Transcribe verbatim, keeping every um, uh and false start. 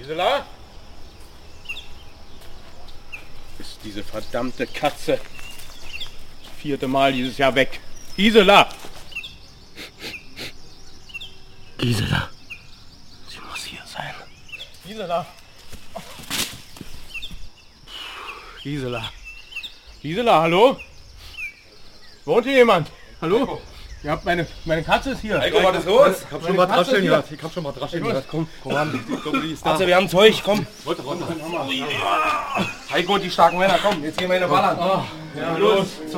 Gisela? Ist diese verdammte Katze. Das vierte Mal dieses Jahr weg. Gisela! Gisela. Sie muss hier sein. Gisela. Gisela. Gisela, hallo? Wohnt hier jemand? Hallo? Ja, meine, meine Katze ist hier. Heiko, was ist los? Ich hab schon mal Drascheln gehört. Ich hab schon mal Drascheln Los, gehört. komm, komm an. Ich glaube, die ist da. Also, wir haben Zeug, komm. Runter, runter. Heiko und die starken Männer, komm, jetzt gehen wir in den Ballern. Ja, los.